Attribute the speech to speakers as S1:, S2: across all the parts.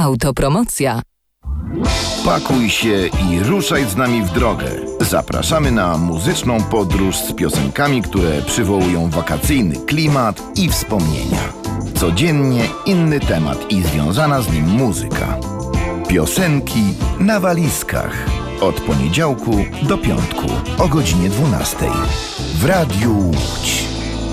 S1: Autopromocja.
S2: Pakuj się i ruszaj z nami w drogę. Zapraszamy na muzyczną podróż z piosenkami, które przywołują wakacyjny klimat i wspomnienia. Codziennie inny temat i związana z nim muzyka. Piosenki na walizkach. Od poniedziałku do piątku o godzinie 12 w Radiu Łódź.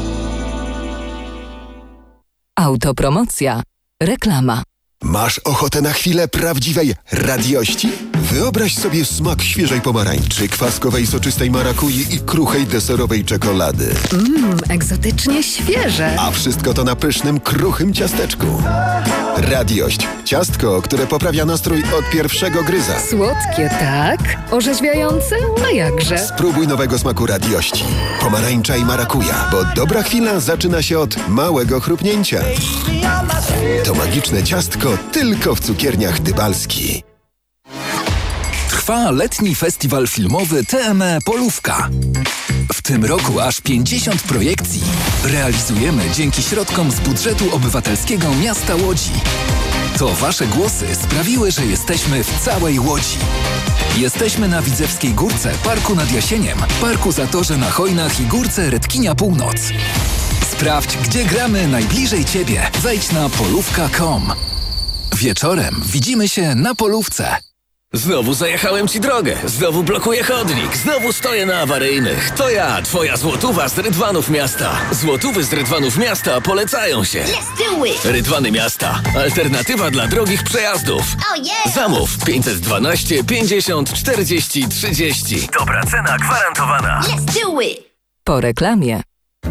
S1: Autopromocja. Reklama.
S3: Masz ochotę na chwilę prawdziwej radiości? Wyobraź sobie smak świeżej pomarańczy, kwaskowej soczystej marakui i kruchej deserowej czekolady.
S4: Egzotycznie świeże.
S3: A wszystko to na pysznym, kruchym ciasteczku. Radiość. Ciastko, które poprawia nastrój od pierwszego gryza.
S4: Słodkie, tak? Orzeźwiające? A jakże?
S3: Spróbuj nowego smaku radiości. Pomarańcza i marakuja, bo dobra chwila zaczyna się od małego chrupnięcia. To magiczne ciastko tylko w cukierniach Dybalski.
S5: Trwa letni festiwal filmowy TME Polówka. W tym roku aż 50 projekcji realizujemy dzięki środkom z budżetu obywatelskiego miasta Łodzi. To wasze głosy sprawiły, że jesteśmy w całej Łodzi. Jesteśmy na Widzewskiej Górce, Parku nad Jasieniem, Parku Zatorze na Chojnach i Górce Redkinia Północ. Sprawdź, gdzie gramy najbliżej ciebie. Wejdź na polówka.com. Wieczorem widzimy się na Polówce.
S6: Znowu zajechałem ci drogę, znowu blokuję chodnik, znowu stoję na awaryjnych. To ja, twoja złotówa z Rydwanów Miasta. Złotówy z Rydwanów Miasta polecają się.
S7: Let's do it!
S6: Rydwany Miasta. Alternatywa dla drogich przejazdów.
S7: Oh yeah!
S6: Zamów 512 50 40 30. Dobra cena gwarantowana.
S7: Let's do it!
S1: Po reklamie.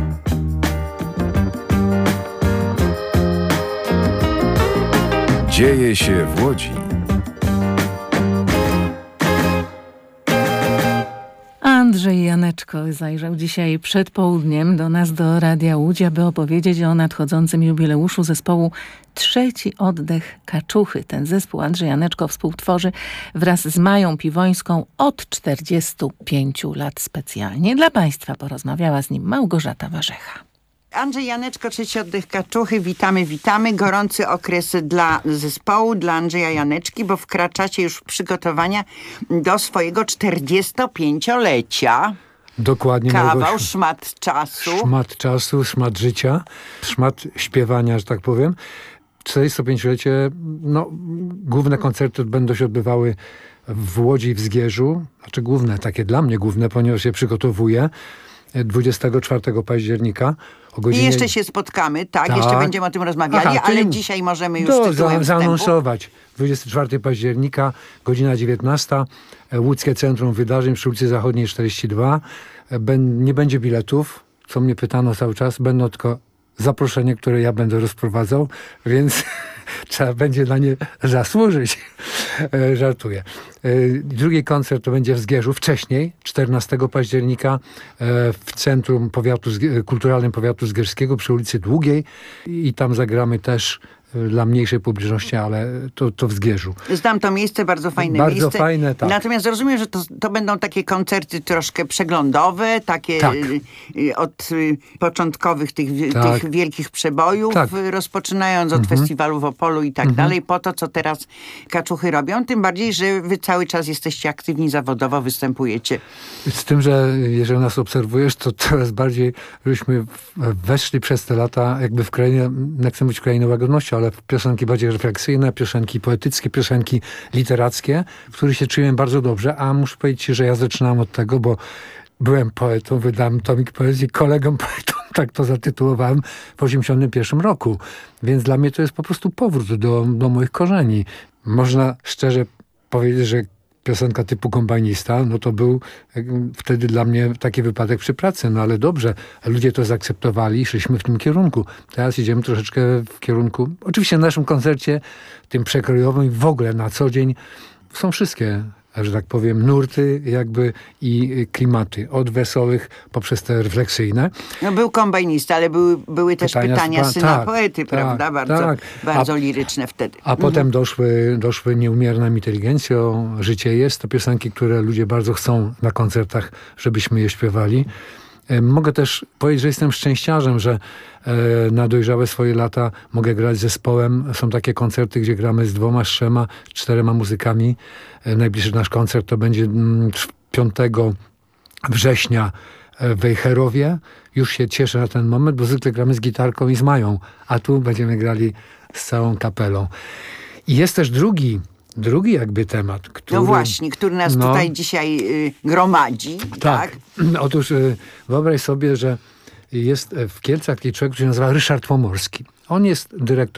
S2: Dzieje się w Łodzi.
S8: Andrzej Janeczko zajrzał dzisiaj przed południem do nas, do Radia Łódź, aby opowiedzieć o nadchodzącym jubileuszu zespołu Trzeci Oddech Kaczuchy. Ten zespół Andrzej Janeczko współtworzy wraz z Mają Piwońską od 45 lat specjalnie. Dla Państwa porozmawiała z nim Małgorzata Warzecha.
S9: Andrzej Janeczko, Trzeci Oddech Kaczuchy, witamy. Gorący okres dla zespołu, dla Andrzeja Janeczki, bo wkraczacie już w przygotowania do swojego 45-lecia.
S10: Dokładnie.
S9: Kawał, szmat czasu.
S10: Szmat czasu, szmat życia, szmat śpiewania, że tak powiem. 45-lecie, główne koncerty będą się odbywały w Łodzi i w Zgierzu. Znaczy główne, takie dla mnie główne, ponieważ się przygotowuję. 24 października o godzinie...
S9: I jeszcze się spotkamy, tak? Jeszcze będziemy o tym rozmawiali, ale dzisiaj możemy już tytułem
S10: zaanonsować. 24 października, godzina 19, Łódzkie Centrum Wydarzeń przy ulicy Zachodniej 42. Nie będzie biletów, co mnie pytano cały czas, będą tylko zaproszenie, które ja będę rozprowadzał, więc trzeba będzie na nie zasłużyć. Żartuję. Drugi koncert to będzie w Zgierzu wcześniej, 14 października w Centrum Kulturalnym Powiatu Zgierskiego przy ulicy Długiej i tam zagramy też dla mniejszej publiczności, ale to w Zgierzu.
S9: Znam to miejsce, bardzo fajne miejsce.
S10: Bardzo fajne, tak.
S9: Natomiast rozumiem, że to będą takie koncerty troszkę przeglądowe, takie
S10: tak.
S9: Od początkowych tych wielkich przebojów, rozpoczynając od festiwalu w Opolu i tak dalej, po to, co teraz Kaczuchy robią. Tym bardziej, że wy cały czas jesteście aktywni zawodowo, występujecie.
S10: Z tym, że jeżeli nas obserwujesz, to coraz bardziej żeśmy weszli przez te lata jakby w krainę, nie chcę być krainę łagodności, ale piosenki bardziej refleksyjne, piosenki poetyckie, piosenki literackie, w których się czułem bardzo dobrze, a muszę powiedzieć ci, że ja zaczynałem od tego, bo byłem poetą, wydałem tomik poezji, kolegą poetą, tak to zatytułowałem w 1981 roku. Więc dla mnie to jest po prostu powrót do moich korzeni. Można szczerze powiedzieć, że piosenka typu Kombajnista, to był wtedy dla mnie taki wypadek przy pracy, ale dobrze, ludzie to zaakceptowali i szliśmy w tym kierunku. Teraz idziemy troszeczkę w kierunku, oczywiście na naszym koncercie, tym przekrojowym i w ogóle na co dzień są wszystkie, że tak powiem, nurty jakby i klimaty. Od wesołych poprzez te refleksyjne.
S9: Był Kombajnista, ale były też pytania syna poety, prawda? Bardzo liryczne wtedy.
S10: A potem doszły Nieumierną inteligencją, Życie jest. To piosenki, które ludzie bardzo chcą na koncertach, żebyśmy je śpiewali. Mogę też powiedzieć, że jestem szczęściarzem, że na dojrzałe swoje lata mogę grać z zespołem. Są takie koncerty, gdzie gramy z 2, 3, 4 muzykami. Najbliższy nasz koncert to będzie 5 września w Wejherowie. Już się cieszę na ten moment, bo zwykle gramy z gitarką i z Mają, a tu będziemy grali z całą kapelą. I jest też drugi jakby temat, który...
S9: No właśnie, który nas tutaj dzisiaj gromadzi. Tak.
S10: Otóż wyobraź sobie, że jest w Kielcach taki człowiek, który się nazywa Ryszard Pomorski. On jest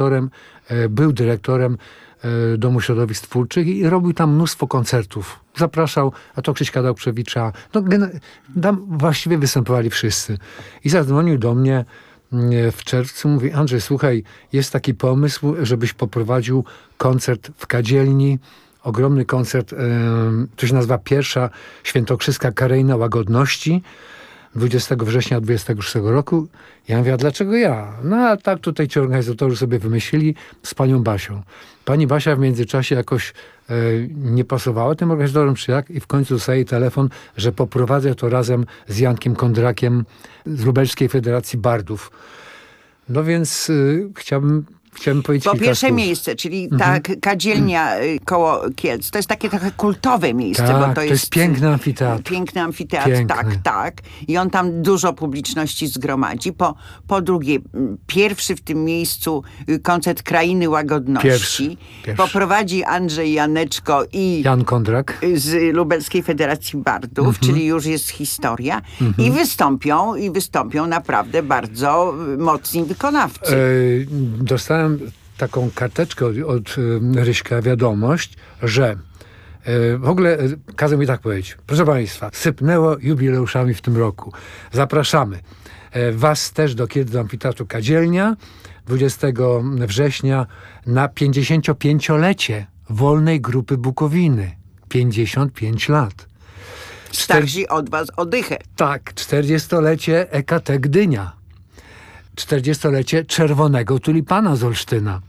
S10: był dyrektorem Domu Środowisk Twórczych i robił tam mnóstwo koncertów. Zapraszał, a to Krzyśka Dałkrzewicza. Tam właściwie występowali wszyscy. I zadzwonił do mnie w czerwcu, mówi: Andrzej, słuchaj, jest taki pomysł, żebyś poprowadził koncert w Kadzielni. Ogromny koncert, to się nazywa Pierwsza Świętokrzyska Karyjna Łagodności. 20 września 26 roku. Ja mówię: a dlaczego ja? No a tak tutaj ci organizatorzy sobie wymyślili z panią Basią. Pani Basia w międzyczasie jakoś nie pasowała tym organizatorom, czy jak, i w końcu dostaje telefon, że poprowadzę to razem z Jankiem Kondrakiem z Lubelskiej Federacji Bardów. No więc chciałbym powiedzieć
S9: bo
S10: kilka
S9: pierwsze
S10: słów.
S9: miejsce, czyli ta kadzielnia koło Kielc, to jest takie trochę kultowe miejsce.
S10: Tak,
S9: bo to jest
S10: piękny amfiteatr.
S9: Piękny amfiteatr,
S10: Piękny.
S9: tak. I on tam dużo publiczności zgromadzi. Po drugie, pierwszy w tym miejscu koncert Krainy Łagodności.
S10: Pierwszy.
S9: Poprowadzi Andrzej Janeczko i
S10: Jan Kondrak
S9: z Lubelskiej Federacji Bardów, czyli już jest historia. I wystąpią naprawdę bardzo mocni wykonawcy.
S10: Dostałem taką karteczkę od Ryśka, wiadomość, że w ogóle kazał mi tak powiedzieć: proszę państwa, sypnęło jubileuszami w tym roku. Zapraszamy was też do amfiteatru Kadzielnia 20 września na 55-lecie Wolnej Grupy Bukowiny. 55 lat.
S9: Starsi od was odychę.
S10: Tak, 40-lecie EKT Gdynia. 40-lecie Czerwonego Tulipana z Olsztyna.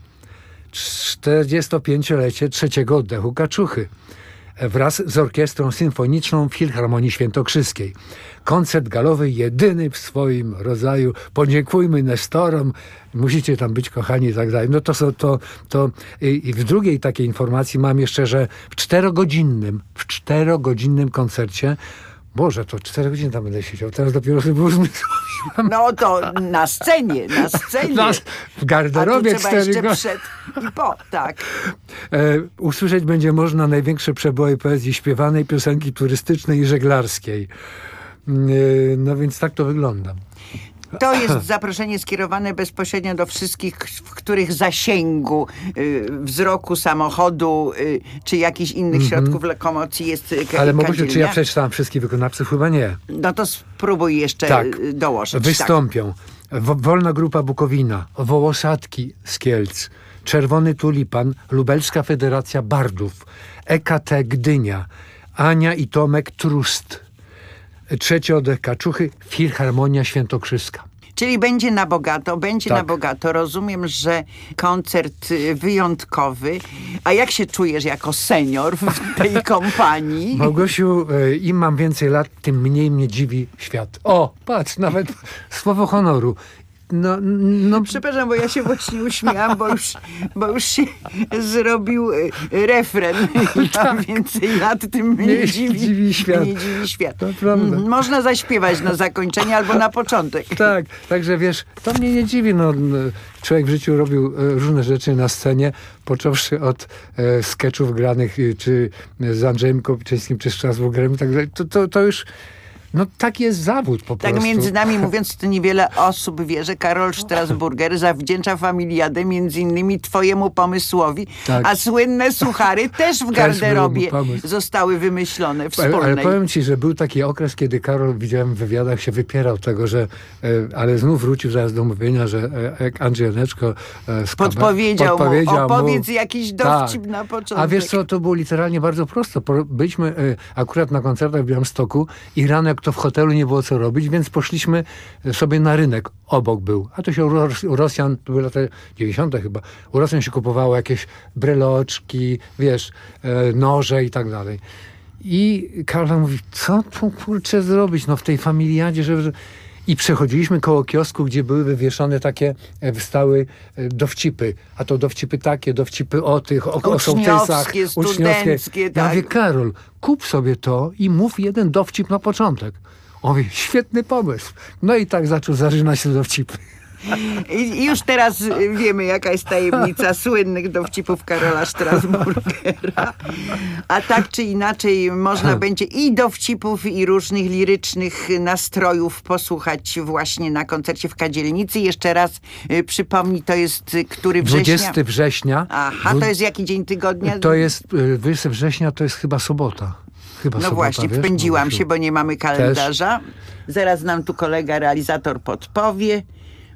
S10: 45-lecie trzeciego oddechu Kaczuchy. Wraz z Orkiestrą Symfoniczną Filharmonii Świętokrzyskiej. Koncert galowy jedyny w swoim rodzaju. Podziękujmy Nestorom. Musicie tam być, kochani, i tak dalej. No i w drugiej takiej informacji mam jeszcze, że w 4-godzinnym koncercie, Boże, to 4 godziny tam będę siedział. Teraz dopiero sobie uzmysłowiłem.
S9: No to na scenie.
S10: W garderobie 4 godziny.
S9: I po, tak.
S10: Usłyszeć będzie można największe przeboje poezji śpiewanej, piosenki turystycznej i żeglarskiej. No więc tak to wygląda.
S9: To jest zaproszenie skierowane bezpośrednio do wszystkich, w których zasięgu wzroku samochodu czy jakichś innych środków lokomocji jest
S10: Ale Małgosiu, czy ja przeczytałem wszystkich wykonawców? Chyba nie.
S9: No to spróbuj jeszcze dołożyć.
S10: Wystąpią Wolna Grupa Bukowina, Wołosatki z Kielc, Czerwony Tulipan, Lubelska Federacja Bardów, EKT Gdynia, Ania i Tomek Trust, Trzeci Oddech Kaczuchy, Filharmonia Świętokrzyska.
S9: Czyli będzie na bogato, na bogato. Rozumiem, że koncert wyjątkowy. A jak się czujesz jako senior w tej kompanii?
S10: Małgosiu, im mam więcej lat, tym mniej mnie dziwi świat. O, patrz, nawet słowo honoru. No,
S9: przepraszam, bo ja się właśnie uśmiałam, bo już się zrobił refren. Mam więcej lat, tym mnie dziwi świat.
S10: To prawda.
S9: Można zaśpiewać na zakończenie albo na początek.
S10: Tak, także wiesz, to mnie nie dziwi. Człowiek w życiu robił różne rzeczy na scenie, począwszy od skeczów granych czy z Andrzejem Kopiczyńskim, czy z Strasburgerem i tak dalej. To już... No taki jest zawód po prostu.
S9: Tak między nami mówiąc, to niewiele osób wie, że Karol Strasburger zawdzięcza Familiadę między innymi twojemu pomysłowi, a słynne suchary też w garderobie zostały wymyślone wspólnej.
S10: Ale powiem ci, że był taki okres, kiedy Karol, widziałem w wywiadach, się wypierał tego, że ale znów wrócił zaraz do mówienia, że Andrzej Janeczko
S9: podpowiedział mu, opowiedz jakiś dowcip na początek.
S10: A wiesz co, to było literalnie bardzo prosto. Byliśmy akurat na koncertach w Białymstoku i rano to w hotelu nie było co robić, więc poszliśmy sobie na rynek. Obok był. A to się u Rosjan, to były lata 90. chyba, u Rosjan się kupowało jakieś breloczki, wiesz, noże i tak dalej. I Karol mówi, co tu kurczę zrobić w tej familiadzie, żeby... I przechodziliśmy koło kiosku, gdzie były wywieszone takie, wystały dowcipy. A to dowcipy takie, dowcipy o tych, o sołtysach.
S9: Uczniowskie,
S10: Ja mówię, Karol, kup sobie to i mów jeden dowcip na początek. On mówi, świetny pomysł. No i tak zaczął zaczynać się dowcipy.
S9: I już teraz wiemy, jaka jest tajemnica słynnych dowcipów Karola Strasburgera. A tak czy inaczej można będzie i dowcipów, i różnych lirycznych nastrojów posłuchać właśnie na koncercie w Kadzielnicy. Jeszcze raz przypomnij, to jest który września?
S10: 20 września.
S9: Aha, to jest jaki dzień tygodnia?
S10: To jest 20 września, to jest chyba sobota.
S9: No właśnie, wpędziłam się, bo nie mamy kalendarza. Zaraz nam tu kolega realizator podpowie.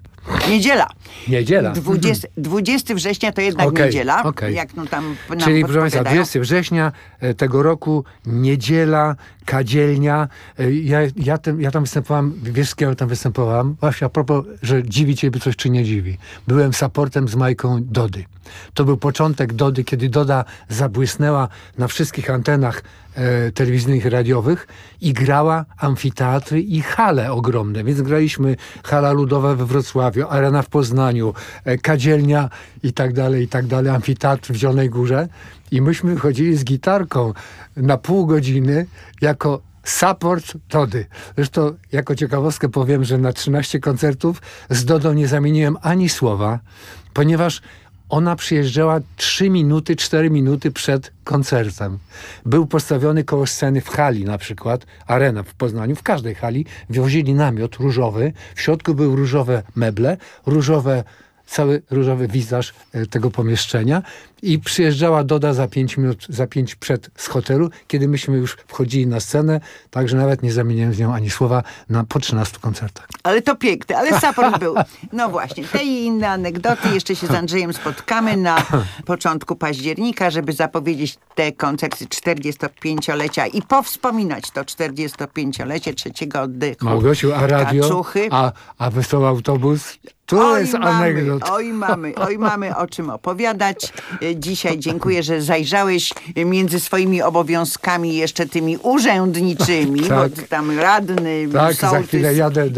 S9: Niedziela. 20 września to jednak niedziela. Jak no tam nam
S10: czyli proszę Państwa, 20 września tego roku, niedziela, Kadzielnia. Ja tam występowałem, wiesz z kim tam występowałem? Właśnie a propos, że dziwi ciebie coś czy nie dziwi. Byłem supportem z Majką Dody. To był początek Dody, kiedy Doda zabłysnęła na wszystkich antenach telewizyjnych i radiowych i grała amfiteatry i hale ogromne. Więc graliśmy hala ludowa we Wrocławiu, arena w Poznaniu, Kadzielnia i tak dalej, amfiteatr w Zielonej Górze. I myśmy wychodzili z gitarką na pół godziny jako support Dody. Zresztą jako ciekawostkę powiem, że na 13 koncertów z Dodą nie zamieniłem ani słowa, ponieważ ona przyjeżdżała 3 minuty, 4 minuty przed koncertem. Był postawiony koło sceny w hali na przykład, arena w Poznaniu, w każdej hali, wozili namiot różowy, w środku były różowe meble, cały różowy wizaż tego pomieszczenia i przyjeżdżała Doda za 5 minut, z hotelu, kiedy myśmy już wchodzili na scenę, także nawet nie zamieniłem z nią ani słowa po 13 koncertach.
S9: Ale to piękne, ale support był. No właśnie, te i inne anegdoty. Jeszcze się z Andrzejem spotkamy na początku października, żeby zapowiedzieć te koncerty 45-lecia i powspominać to 45-lecie trzeciego oddechu.
S10: Małgosiu, a radio?
S9: Kaczuchy.
S10: A wesoły autobus? To jest anegdot.
S9: Oj mamy o czym opowiadać. Dzisiaj dziękuję, że zajrzałeś między swoimi obowiązkami jeszcze tymi urzędniczymi,
S10: tak.
S9: bo tam radny,
S10: sołtys za chwilę jadę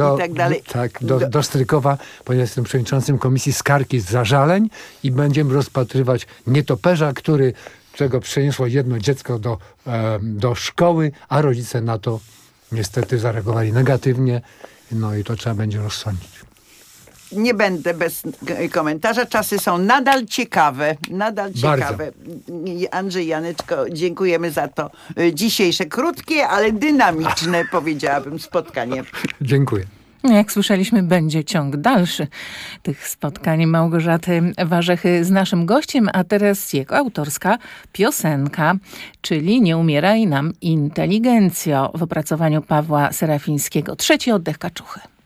S10: do Strykowa, ponieważ jestem przewodniczącym Komisji Skarg i Zażaleń i będziemy rozpatrywać nietoperza, czego przeniosło jedno dziecko do szkoły, a rodzice na to niestety zareagowali negatywnie. No i to trzeba będzie rozsądzić.
S9: Nie będę bez komentarza. Czasy są nadal ciekawe. Andrzej, Janeczko, dziękujemy za to dzisiejsze, krótkie, ale dynamiczne, powiedziałabym, spotkanie.
S10: Dziękuję.
S8: Jak słyszeliśmy, będzie ciąg dalszy tych spotkań Małgorzaty Warzechy z naszym gościem, a teraz jego autorska piosenka, czyli Nie umieraj nam inteligencjo w opracowaniu Pawła Serafińskiego. Trzeci oddech kaczuchy.